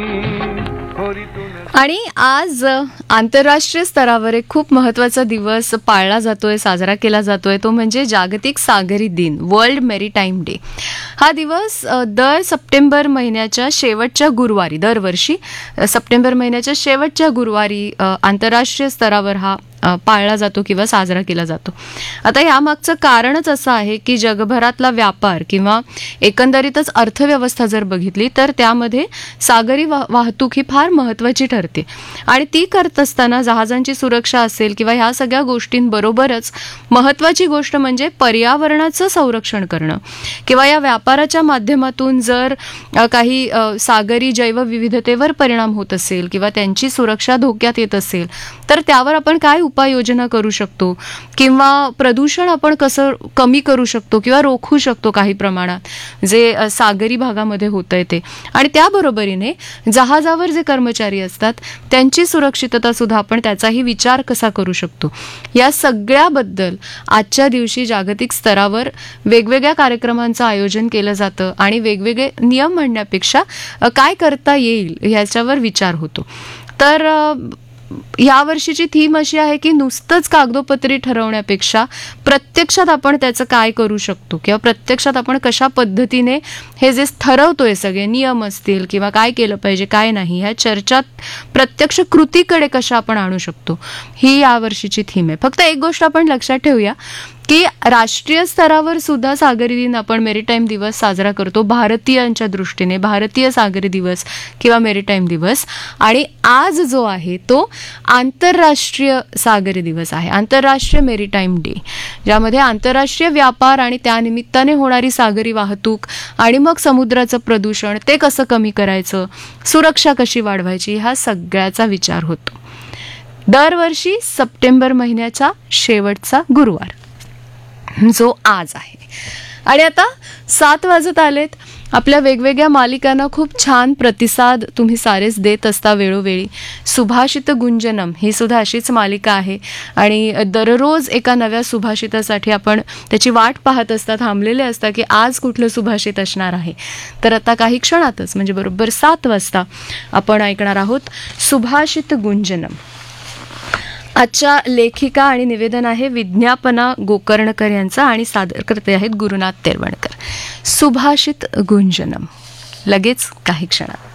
आणि आज आंतरराष्ट्रीय स्तरावर एक खूप महत्त्वाचा दिवस पाळला जातोय, साजरा केला जातोय, तो म्हणजे जागतिक सागरी दिन, वर्ल्ड मेरीटाईम डे. हा दिवस दर सप्टेंबर महिन्याच्या शेवटच्या गुरुवारी, दरवर्षी सप्टेंबर महिन्याच्या शेवटच्या गुरुवारी आंतरराष्ट्रीय स्तरावर हा पाळला जातो किंवा साजरा केला जातो. आता यामागचं कारणच असं आहे की जगभरातला व्यापार किंवा एकंदरीतच अर्थव्यवस्था जर बघितली तर त्यामध्ये सागरी वाहतूक ही फार महत्त्वाची ठरते. आणि ती करत असताना जहाजांची सुरक्षा असेल किंवा ह्या सगळ्या गोष्टींबरोबरच महत्त्वाची गोष्ट म्हणजे पर्यावरणाचं संरक्षण करणं किंवा या व्यापाराच्या माध्यमातून जर काही सागरी जैवविविधतेवर परिणाम होत असेल किंवा त्यांची सुरक्षा धोक्यात येत असेल तर त्यावर आपण काय उपाययोजना करू शकतो किंवा प्रदूषण आपण कसं कमी करू शकतो किंवा रोखू शकतो काही प्रमाणात जे सागरी भागामध्ये होतंय ते. आणि त्याबरोबरीने जहाजावर जे कर्मचारी असतात त्यांची सुरक्षितता सुद्धा आपण त्याचाही विचार कसा करू शकतो. या सगळ्याबद्दल आजच्या दिवशी जागतिक स्तरावर वेगवेगळ्या कार्यक्रमांचं आयोजन केलं जातं आणि वेगवेगळे नियम म्हणण्यापेक्षा काय करता येईल ह्याच्यावर विचार होतो. तर या वर्षीची थीम अशी आहे की नुसतंच कागदोपत्री ठरवण्यापेक्षा प्रत्यक्षात आपण त्याचं काय करू शकतो किंवा प्रत्यक्षात आपण कशा पद्धतीने हे जे ठरवतोय सगळे नियम असतील किंवा काय केलं पाहिजे काय नाही ह्या चर्चात प्रत्यक्ष कृतीकडे कशा आपण आणू शकतो ही या वर्षीची थीम आहे. फक्त एक गोष्ट आपण लक्षात ठेवूया की राष्ट्रीय स्तरावर सुद्धा सागरी दिन आपण मेरीटाईम दिवस साजरा करतो भारतीयांच्या दृष्टीने, भारतीय सागरी दिवस किंवा मेरीटाईम दिवस. आणि आज जो आहे तो आंतरराष्ट्रीय सागरी दिवस आहे, आंतरराष्ट्रीय मेरीटाईम डे, ज्यामध्ये आंतरराष्ट्रीय व्यापार आणि त्यानिमित्ताने होणारी सागरी वाहतूक आणि मग समुद्राचं प्रदूषण ते कसं कमी करायचं, सुरक्षा कशी वाढवायची ह्या सगळ्याचा विचार होतो. दरवर्षी सप्टेंबर महिन्याचा शेवटचा गुरुवार जो आज आहे. आणि आता 7 वाजत आलेत. आपल्या वेगवेगळ्या मालिकांना खूप छान प्रतिसाद तुम्ही सारेच देत असता वेळोवेळी. सुभाषित गुंजनम ही सुद्धा अशीच मालिका आहे आणि दररोज एका नव्या सुभाषितासाठी आपण त्याची वाट पाहत असता, थांबलेले असता की आज कुठलं सुभाषित असणार आहे. तर आता काही क्षणातच म्हणजे बरोबर 7 वाजता आपण ऐकणार आहोत सुभाषित गुंजनम. आजच्या लेखिका आणि निवेदन आहे विज्ञापना गोकर्णकर यांचा आणि सादरकर्ते आहेत गुरुनाथ तेरवणकर. सुभाषित गुंजनम लगेच काही क्षणात.